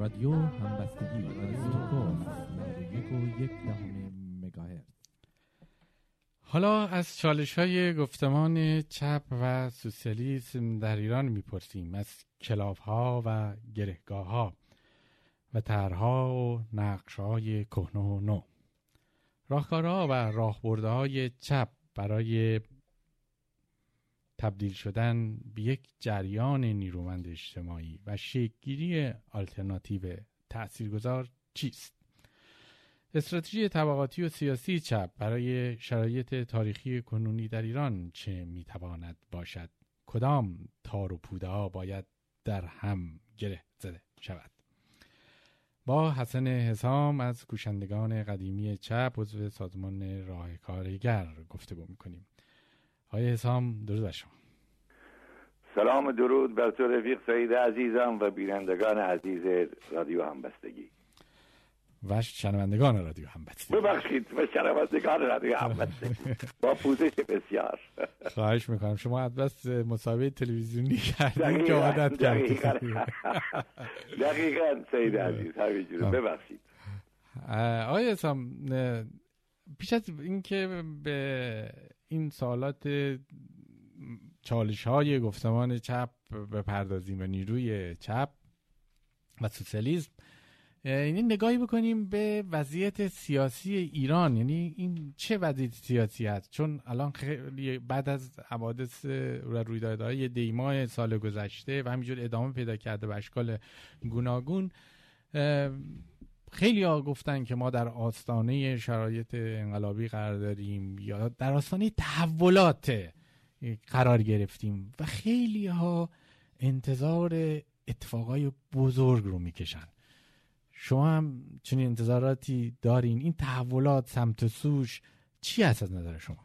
رادیو همبستگی رادیو 91.1 مگاهرتز. حالا از چالش‌های گفتمان چپ و سوسیالیسم در ایران می‌پرسیم، از کلاغ‌ها و گرهگاه‌ها و طرح‌ها و نقش‌های کهنه و نو. راهکارها و راهبردهای چپ برای تبدیل شدن به یک جریان نیرومند اجتماعی و شکل‌گیری آلترناتیو تأثیرگذار چیست؟ استراتژی طبقاتی و سیاسی چپ برای شرایط تاریخی کنونی در ایران چه میتواند باشد؟ کدام تار و پوده ها باید در هم گره زده شود؟ با حسن حسام از کوشندگان قدیمی چپ عضو سازمان راه کارگر گفتگو میکنیم. آقای حسام، درود بر شما. سلام و درود بر تو رفیق سعید عزیزم و بینندگان عزیز رادیو همبستگی و شنوندگان رادیو همبستگی. ببخشید، و شنوندگان رادیو همبستگی با پوزش بسیار خواهش میکنم. شما بس مسابقه تلویزیونی کردید که عادت کردید. دقیقاً سعید عزیز، همینجوره. ببخشید. آقای حسام، پیش از اینکه به این سوالات چالش‌های گفتمان چپ بپردازیم و نیروی چپ و سوسیالیسم، یعنی نگاهی بکنیم به وضعیت سیاسی ایران. یعنی این چه وضعیت سیاسی هست؟ چون الان خیلی بعد از حوادث رویدادهای دیماه سال گذشته و همینجور ادامه پیدا کرده به اشکال گوناگون، خیلی ها گفتن که ما در آستانه شرایط انقلابی قرار داریم یا در آستانه تحولات قرار گرفتیم و خیلی ها انتظار اتفاقای بزرگ رو میکشن. شما هم چنین انتظاراتی دارین؟ این تحولات سمت سوش چی هست از نظر شما؟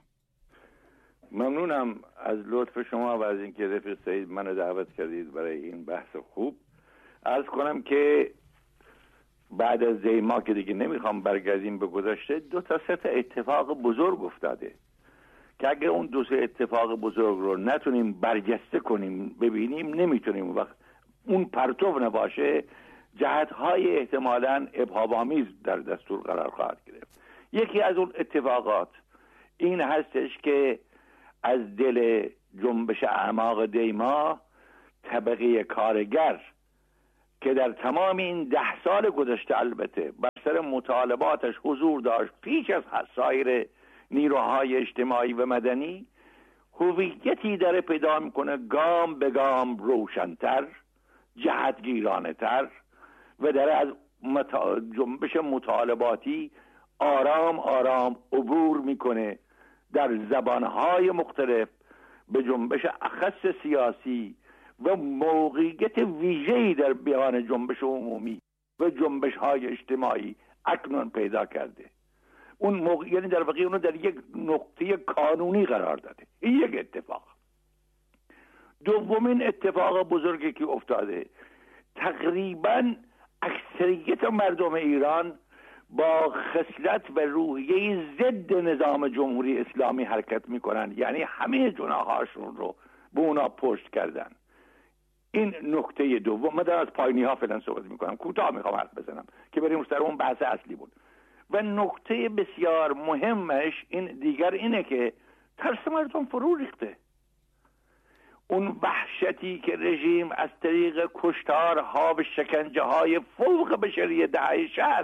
ممنونم از لطف شما و از اینکه رفیق سعید منو دعوت کردید برای این بحث خوب. عرض کنم که بعد از دیما که دیگه نمیخوام برگردیم به گذشته، 2-3 اتفاق بزرگ افتاده که اگه اون 2 اتفاق بزرگ رو نتونیم برجسته کنیم ببینیم، نمیتونیم. وقت اون پرتو نباشه جهت‌های احتمالاً ابهام‌آمیز در دستور قرار خواهد گرفت. یکی از اون اتفاقات این هستش که از دل جنبش اعماق دیما طبقه کارگر که در تمام این 10 سال گذشته البته بر سر مطالباتش حضور داشت، پیش از سایر نیروهای اجتماعی و مدنی، هویتی داره پیدا میکنه گام به گام روشن‌تر، جهتگیرانه تر و داره از جنبش مطالباتی آرام آرام عبور میکنه در زبانهای مختلف به جنبش اخص سیاسی و موقعیت ویژه‌ای در بیان جنبش عمومی و جنبش های اجتماعی اکنون پیدا کرده. اون موقع، یعنی در واقع اونو در یک نقطه کانونی قرار داده. این یک اتفاق. دومین اتفاق بزرگی که افتاده، تقریباً اکثریت مردم ایران با خصلت و روحیه ضد نظام جمهوری اسلامی حرکت میکنن، یعنی همه جناحاشون رو به اونا پشت کردن. این نکته دوم. من از پایینی ها فعلا صحبت میکنم، کوتاه میخوام حرف بزنم که بریم سر اون بحث اصلی بود. و نکته بسیار مهمش این دیگر اینه که ترس مردم فرو ریخته. اون وحشتی که رژیم از طریق کشتارها و شکنجه های فوق بشری دهه 60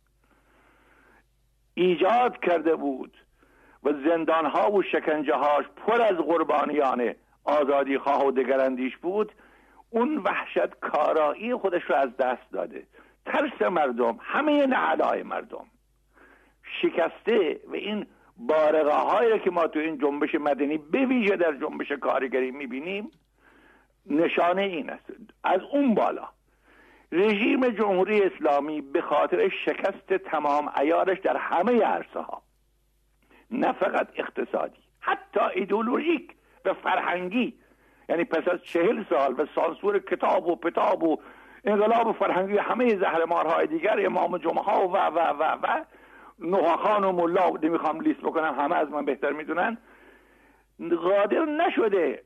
ایجاد کرده بود و زندانها و شکنجه هاش پر از قربانیان آزادی خواه و دگراندیش بود، اون وحشت کارایی خودش رو از دست داده. ترس مردم، همه نهادهای مردم شکسته و این بارقه هایی که ما تو این جنبش مدنی به ویژه در جنبش کارگری میبینیم نشانه این است. از اون بالا رژیم جمهوری اسلامی به خاطر شکست تمام عیارش در همه عرصه ها، نه فقط اقتصادی، حتی ایدئولوژیک و فرهنگی، یعنی پس از 40 سال و سانسور کتاب و پتاب و انقلاب فرهنگی همه زهرمارهای دیگر، امام جمعه ها و نوحخان و ملا، نمیخوام لیست بکنم، همه از من بهتر میدونن، قادر نشده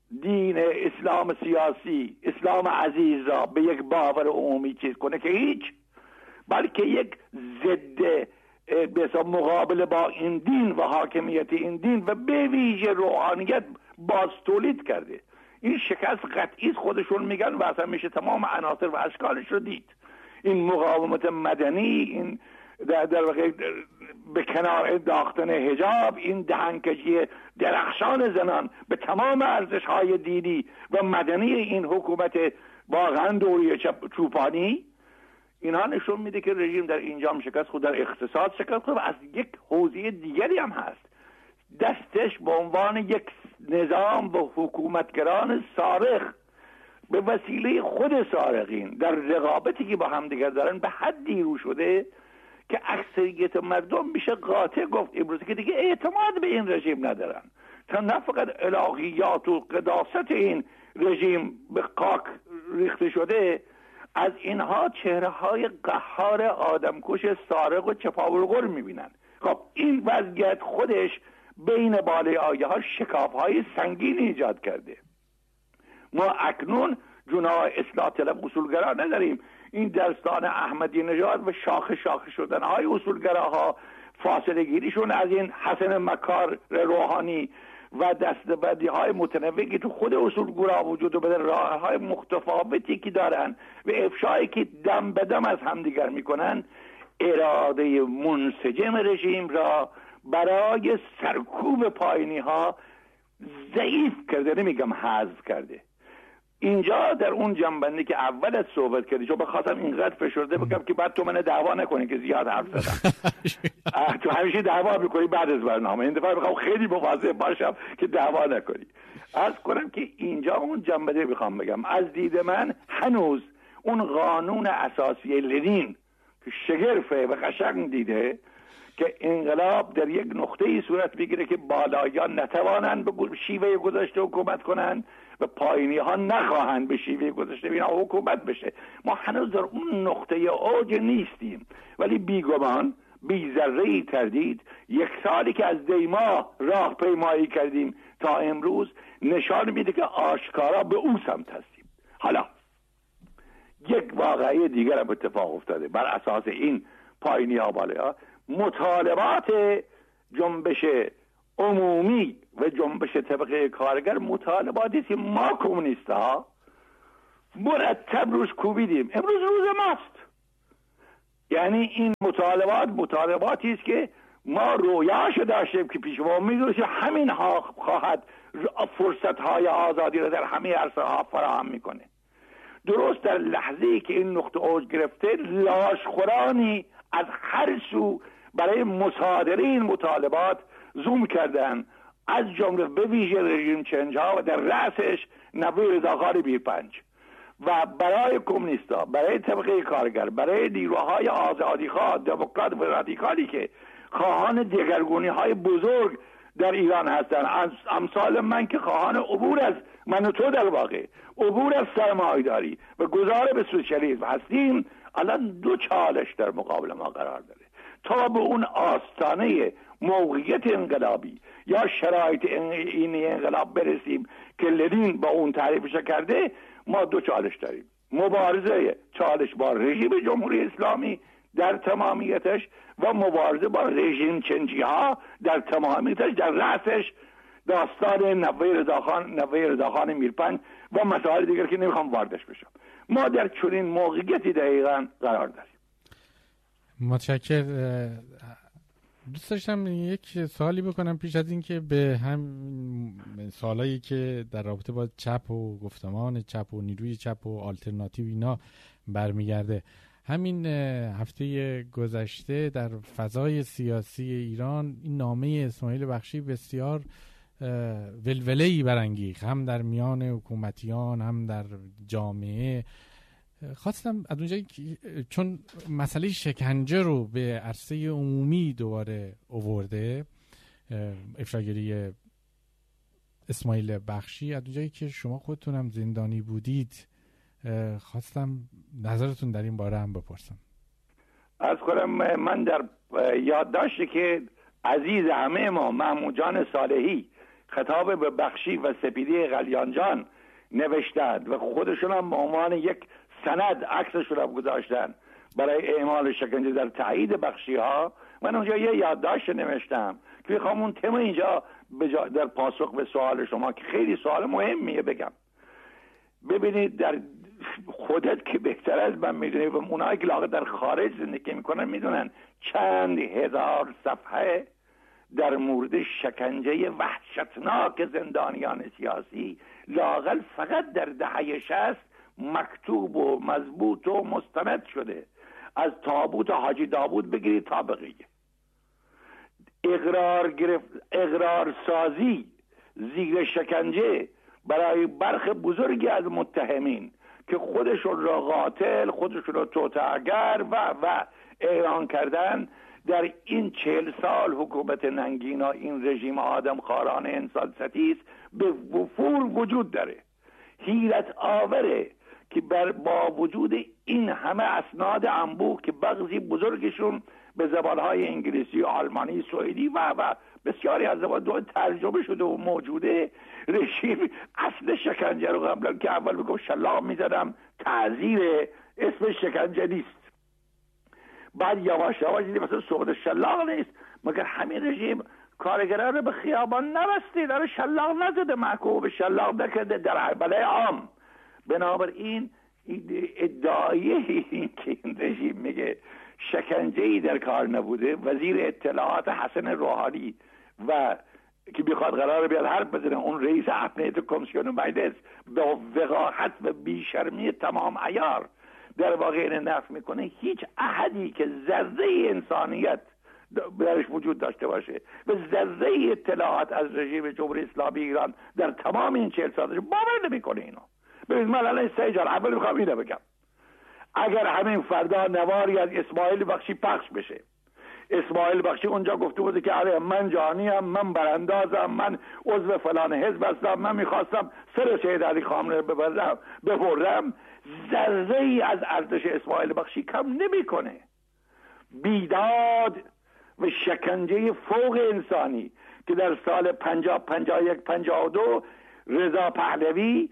دین اسلام سیاسی، اسلام عزیز را به یک باور عمومی چیز کنه که هیچ، بلکه یک ضد به مقابل با این دین و حاکمیت این دین و به ویژه روحانیت باز تولید کرده. این شکست قطعی خودشون میگن و اصلا میشه تمام عناصر و اشکالش رو دید. این مقاومت مدنی، این در واقع به کنار انداختن حجاب، این دهنکجی درخشان زنان به تمام ارزش‌های دینی و مدنی این حکومت واقعا دوری چوپانی، اینها نشون میده که رژیم در اینجا هم شکست خود، در اقتصاد شکست خود و از یک حوزه دیگری هم هست. دستش به عنوان یک نظام و حکومتگران سارق به وسیله خود سارقین در رقابتی که با هم دیگر دارن به حدی رو شده که اکثریت مردم میشه قاطع گفت امروز که دیگه اعتماد به این رژیم ندارن. تا نه فقط الهیات و قداست این رژیم به خاک ریخته شده، از اینها چهره های قهار آدمکش سارق و چپاولغور میبینن. خب این وضعیت خودش بین بالای آیه ها شکاف های سنگین ایجاد کرده. ما اکنون جناح اصلاح طلب اصولگرا نداریم. این داستان احمدی نژاد و شاخه شدن های اصولگراها، فاصله گیریشون از این حسن مکار روحانی و دستبندی های متنوعی که تو خود اصولگرا وجود و به راه های متفاوتی که دارن و افشایی که دم به دم از همدیگر میکنن، اراده منسجم رژیم را برای سرکوب پایینی ها ضعیف کرده، نمیگم حذف کرده. اینجا در اون جنبندی که اول از صحبت کردی، چون بخواستم اینقدر فشرده بگم که بعد تو من دعوا نکنی که زیاد حرف زدم. تو همیشه دعوا میکنی بعد از برنامه، این دفعه میخوام خیلی مواظب باشم که دعوا نکنی. عرض کنم که اینجا اون جنبندی میخوام بگم، از دید من هنوز اون قانون اساسی لنین که شگرفه و قشنگ دیده که انقلاب در یک نقطه‌ای صورت بگیره که بالایان نتوانند به شیوه گذشته حکومت کنند و پایینی ها نخواهند به شیوه گذشته اینا حکومت بشه. ما هنوز در اون نقطه اوج نیستیم، ولی بیگمان بی ذره تردید یک سالی که از دیما راه پیمایی کردیم تا امروز نشان میده که آشکارا به اون سمت هستیم. حالا یک واقعه دیگر هم اتفاق افتاده بر اساس این پایینی ها بالیا. مطالبات جنبش عمومی و جنبش طبقه کارگر مطالباتی که ما کمونیست ها مرتب روش کوبیدیم، امروز روز ماست. یعنی این مطالباتی است که ما رویاش داشتیم که پیش ما میدونیم همین ها خواهد فرصت های آزادی را در همه عرصه ها فراهم میکنه. درست در لحظه‌ای که این نقطه اوج گرفته، لاشخورانی از هر سو برای مصادره این مطالبات زوم کردن، از جمله به ویژه رژیم چنج ها و در رأسش نوه رضاخان بیرپنج و برای کمونیستا، برای طبقه کارگر، برای نیروهای آزادیخواه دموکرات و رادیکالی که خواهان دگرگونی های بزرگ در ایران هستن، از امثال من که خواهان عبور از من و تو در واقع عبور از سرمایه‌داری و گذار به سوسیالیسم هستیم، الان دو چالش در مقابل ما قرار داره. تا به اون آستانه موقعیت انقلابی یا شرایط این انقلاب برسیم که لنین با اون تعریفش کرده، ما دو چالش داریم: مبارزه چالش با رژیم جمهوری اسلامی در تمامیتش و مبارزه با رژیم چنجی ها در تمامیتش، در رأسش داستان نوه رضاخان میرپنج و مسائل دیگر که نمیخوام واردش بشم. ما در چنین موقعیتی دقیقاً قرار داریم. متشکر. دوست داشتم یک سوالی بکنم پیش از این که به هم سوالایی که در رابطه با چپ و گفتمان چپ و نیروی چپ و آلترناتیو اینا برمیگرده. همین هفته گذشته در فضای سیاسی ایران این نامه اسماعیل بخشی بسیار ولوله‌ای برانگیخت، هم در میان حکومتیان هم در جامعه. خواستم از اونجایی چون مسئله شکنجه رو به عرصه عمومی دوباره آورده افشاگری اسماعیل بخشی، از اونجایی که شما خودتونم زندانی بودید، خواستم نظرتون در این باره هم بپرسم. از کنم من در یادداشتی که عزیز همه ما محمود جان صالحی خطاب به بخشی و سپیدی قلیانجان نوشتند و خودشون هم به عنوان یک سند عکسشون رو گذاشتن برای اعمال شکنجه در تایید بخشی ها. من اونجا یه یادداشت نوشتم که میخوام اون تم اینجا در پاسخ به سوال شما که خیلی سوال مهمیه بگم. ببینید در خودت که بهتر از من میدونی و اونایی که لاغر در خارج زندگی میکنن میدونن چند هزار صفحه در مورد شکنجه وحشتناک زندانیان سیاسی لااقل فقط در دهه 60 مکتوب و مضبوط و مستند شده. از تابوت حاجی داوود بگیرید تا بقیه. اقرار سازی زیر شکنجه برای برخی بزرگی از متهمین که خودشون را قاتل، خودشون را توطئه‌گر و اعلان کردن در این 40 سال حکومت ننگینا این رژیم آدم خارانه انسان ستیز به وفور وجود داره. حیرت آوره که با وجود این همه اسناد انبوه که بعضی بزرگشون به زبانهای انگلیسی، آلمانی، سوئدی و بسیاری از زبان ترجمه شده و موجوده، رژیم اصل شکنجه رو قبلا که اول بگم شلاق میزدم تعزیر اسم شکنجه نیست، بعد یواش یواش دیدی مثلا صحبت شلاق نیست، مگر همین رژیم کارگران رو به خیابان نبسته، داره شلاق نزده، محکوم به شلاق نکرده در عربده عام. بنابراین ادعای این که این رژیم میگه شکنجه‌ای در کار نبوده، وزیر اطلاعات حسن روحانی و که بخواد قرار بیاد حرف بزنه اون رئیس امنیت کمیسیون مجلس به وقاحت و بیشرمی تمام عیار در واقع این نفی میکنه هیچ احدی که ذره انسانیت درش وجود داشته باشه و ذره اطلاعات از رژیم جمهوری اسلامی ایران در تمام این 40 سالش باور نمیکنه اینو. ببینید من الان سیجار اول میخوام اینو بگم، اگر همین فردا نواری از اسماعیل بخشی پخش بشه، اسماعیل بخشی اونجا گفته بوده که آره من جانیم، من براندازم، من عضو فلان حزب هستم، من میخواستم سر شهید علی خامنه‌ای ببرم، ذره ای از ارزش اسماعیل بخشی کم نمیکنه. بیداد و شکنجه فوق انسانی که در سال 50 51 52 رضا پهلوی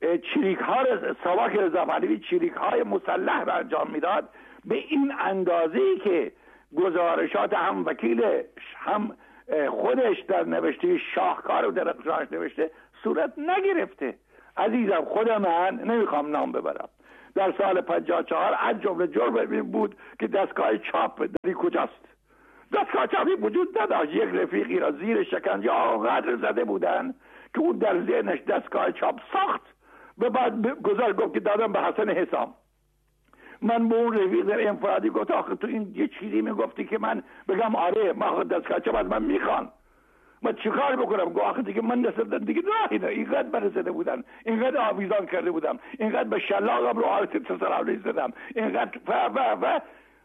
ساواک رضا پهلوی چریک های مسلح را انجام میداد، به این اندازه‌ای که گزارشات هم وکیل هم خودش در نوشته شاهکار و در اقرارش نوشته صورت نگرفته. عزیزم خود من نمیخوام نام ببرم، در سال 54 از جمله جرم بود که دستگاه چاپ در کجاست. دستگاه چاپی وجود نداشت. یک رفیقی را زیر شکنجه آنقدر زده بودن که او در ذهنش دستگاه چاپ ساخت و بعد گزار گفت که دادم به حسن حسام. من به اون رفیق در انفرادی گفت آخه تو این یه چیزی میگفتی که من بگم آره ما دستگاه چاپ از من میخوان، من چیکار بکنم؟ گفت آخه دیگه من رسیدم دیگه نه اینقدر برسیده بودن، اینقدر آویزان کرده بودم، اینقدر به شلاقم رو آرتیت سراولی زدم، اینقدر و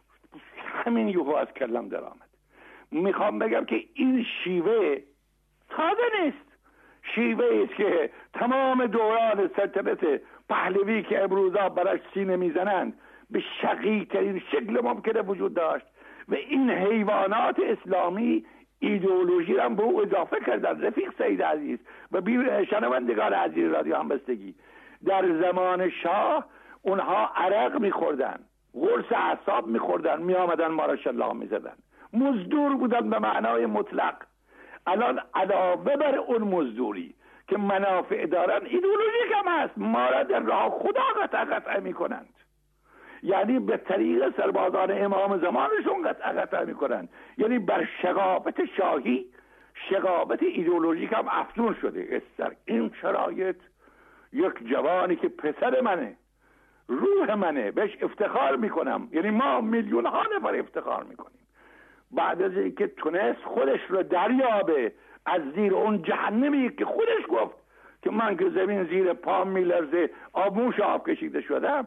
همین یهو از کلم در آمد. میخوام بگم که این شیوه تازه نیست، شیوه است که تمام دوران سلطنت پهلوی که امروزا براش سینه میزنند به شقیق ترین شکل ممکنه وجود داشت و این حیوانات اسلامی ایدئولوژی را به او اضافه کردن. رفیق سید عزیز و شنوندگان عزیز رادیو همبستگی، در زمان شاه اونها عرق میخوردن، قرص اعصاب میخوردن، میآمدن ما را شلاق میزدن، مزدور بودن به معنای مطلق. الان علاوه بر اون مزدوری که منافع دارن ایدئولوژیک هم هست، ما را در راه خدا قطع میکنند، یعنی به طریق سربازان امام زمانشون قطع میکنند، یعنی بر شقاوت شاهی شقاوت ایدئولوژیک هم افزون شده. در این شرایط یک جوانی که پسر منه، روح منه، بهش افتخار میکنم، یعنی ما میلیون ها نفر افتخار میکنیم، بعد از اینکه تونست خودش رو دریابه از زیر اون جهنمی که خودش گفت که من که زمین زیر پام میلرزه آبموش آب کشیده شدم،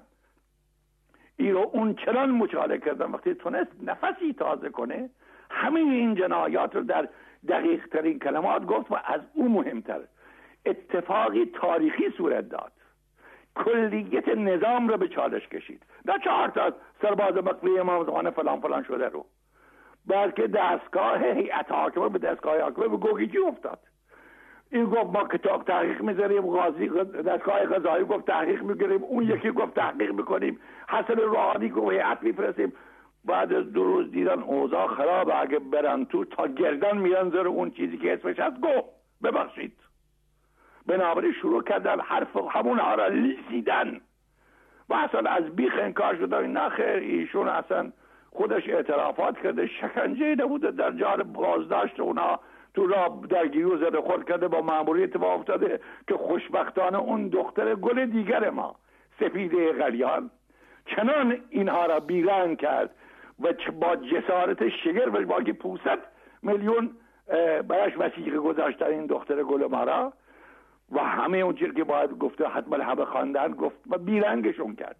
اون چنان مچاله کردم وقتی تونست نفسی تازه کنه همین این جنایات رو در دقیق ترین کلمات گفت و از اون مهمتر اتفاقی تاریخی صورت داد، کلیت نظام رو به چالش کشید، نه 4 تا سرباز مقبولی امام زمان فلان فلان شده رو، بلکه دستگاه هیئت حاکمه به دستگاه حاکمه به گوگیجی افتاد این گفت ما کتاب تحقیق میذاریم، قاضی دستگاه قضایی گفت تحقیق میگیریم، اون یکی گفت تحقیق میکنیم، حسن روحانی گفت هیئت میفرستیم. بعد از 2 روز دیدن اوضاع خرابه، اگه برن تو تا گردن میان زیر اون چیزی که اسمش هست گفت ببخشید. بنابراین شروع کردن حرف همون ها را لیسیدن و اصلا از بیخ انکار شدن. نه خیر، ایشون اصلا خودش اعترافات کرده شکنجه نبوده، در جای بازداشت اونا تو راه درگیری و زده خورد کرده، با مأموری اتفاق افتاده که خوشبختانه اون دختر گل دیگر ما سپیده غلیان چنان اینها را بیرنگ کرد و با جسارت شگرفش با که 500 میلیون براش وثیقه گذاشتن این دختر گل ما را و همه اون چیزی که باید گفته حتما همه خواندن گفت و بیرنگشون کرد.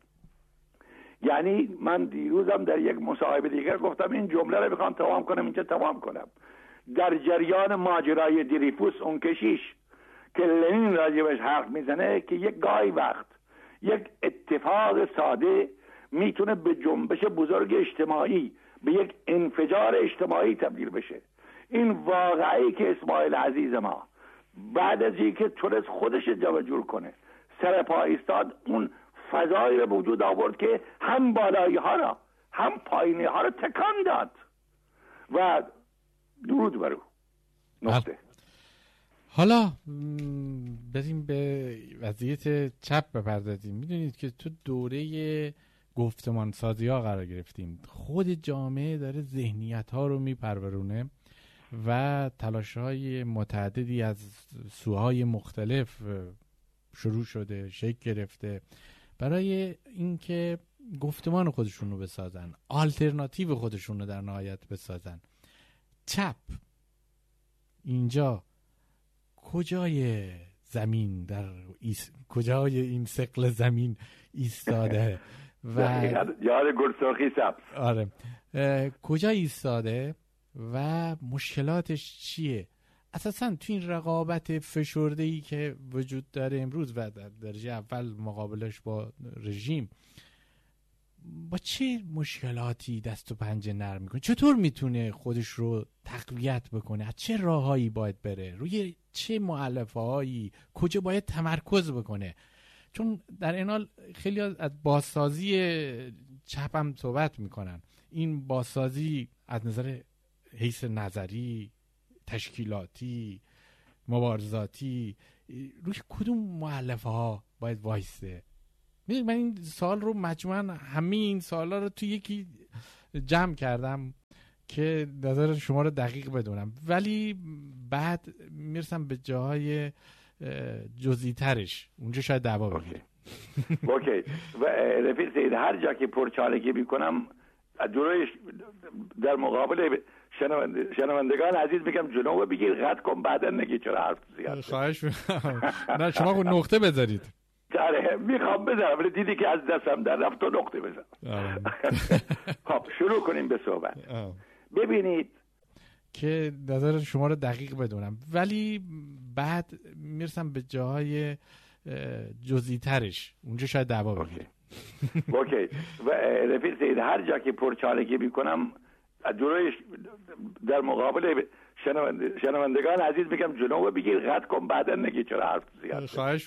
یعنی من دیروزم در یک مصاحبه دیگر گفتم این جمله رو میخوام تمام کنم، اینجا تمام کنم. در جریان ماجرای دریفوس اون کشیش که لنین راجبش حرف میزنه که یک گاهی وقت یک اتفاق ساده میتونه به جنبش بزرگ اجتماعی، به یک انفجار اجتماعی تبدیل بشه. این واقعی که اسماعیل عزیز ما بعد از اینکه تونست خودش جمع جور کنه سر پا ایستاد، اون فضایی رو وجود آورد که هم بالایی ها را هم پایینی ها را تکان داد و درود برو. نقطه. حالا بریم به وضعیت چپ بپردازیم. میدونید که تو دوره گفتمان سازی ها قرار گرفتیم. خود جامعه داره ذهنیت ها رو میپرورونه و تلاش های متعددی از سوهای مختلف شروع شده، شکل گرفته برای اینکه گفتمان خودشون رو بسازن، آلترناتیو خودشون رو در نهایت بسازن. چپ اینجا کجای زمین کجای این ثقل زمین ایستاده و یاد گلسرخی سبز. آره، کجا ایستاده و مشکلاتش چیه؟ اساساً تو این رقابت فشرده‌ای که وجود داره امروز و در درجه اول مقابلش با رژیم، با چه مشکلاتی دست و پنجه نرم میکنه؟ چطور میتونه خودش رو تقویت بکنه؟ از چه راههایی باید بره؟ روی چه مؤلفه‌هایی کجا باید تمرکز بکنه؟ چون در این حال خیلی از بازسازی چپ هم صحبت میکنن. این بازسازی از نظر حیث نظری، تشکیلاتی، مبارزاتی روی کدوم مؤلفه ها باید وایسته؟ میدونید من این سوال رو مجموعاً همه این سوالا رو تو یکی جمع کردم که نظر شما رو دقیق بدونم، ولی بعد میرسم به جاهای جزئی ترش، اونجا شاید دعوا بگیره. اوکی. و رفیق سید هر جا که پرچالگی میکنم جلویش در مقابل شنوندگان عزیز میگم جلو بگیر، قطع کن، بعدا نگی چرا حرف زیاد. خواهش نه شما نقطه بذارید. آره میخوام بذارم ولی دیدی که از دستم در رفت تو نقطه بذار. خب شروع کنیم به صحبت. ببینید که نظر شما رو دقیق بدونم، ولی بعد میرسم به جاهای جزئی ترش، اونجا شاید دعوا بگیره. اوکی. و رفیق سید هر جا که پرچالگی میکنم جلویش در مقابل شنوندگان عزیز میگم جلو بگیر، قطع کن، بعدا نگی چرا حرف زیاد. خواهش